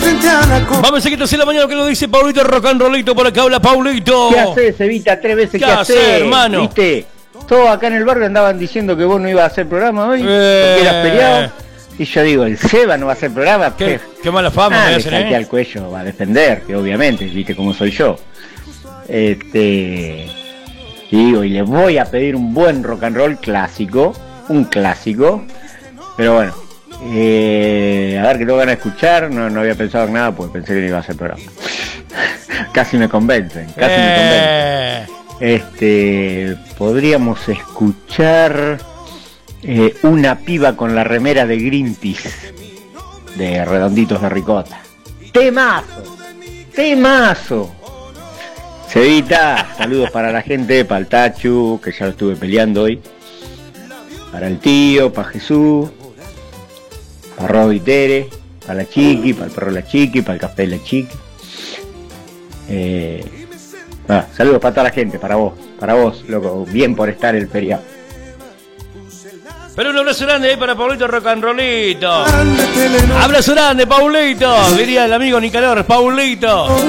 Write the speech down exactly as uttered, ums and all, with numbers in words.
frente a la copa. Vamos a que te la mañana que nos dice Paulito Rock and Rollito, por acá habla Paulito. ¿Qué haces, Evita? Tres veces ¿Qué que haces, haces, hermano? ¿Viste? Todos acá en el barrio andaban diciendo que vos no ibas a hacer programa hoy, Eh. porque eras feriado. Y yo digo, el Seba no va a hacer programa. Qué, Pef. qué mala fama Ah, me le hacen, salté ¿eh? al cuello, va a defender, que obviamente, viste cómo soy yo. Este, y digo, y les voy a pedir un buen rock and roll clásico, un clásico, pero bueno, eh, a ver, que tengo ganas de escuchar, no, no había pensado en nada, porque pensé que no iba a hacer programa. Casi me convencen, casi Eh. me convencen. Este, podríamos escuchar eh, Una piba con la remera de Greenpeace, de Redonditos de Ricota. Temazo, temazo. Cevita, saludos para la gente, para el Tachu, que ya lo estuve peleando hoy, para el tío, para Jesús, para Rob y Tere, para la Chiqui, para el perro de la Chiqui, para el café de la Chiqui. Eh, ah, saludos para toda la gente, para vos, para vos, loco, bien por estar el feriado. Pero un abrazo grande ahí para Paulito Rock and Rollito. Grande telenovela. Abrazo grande, Paulito. Diría el amigo Nicanor, Paulito.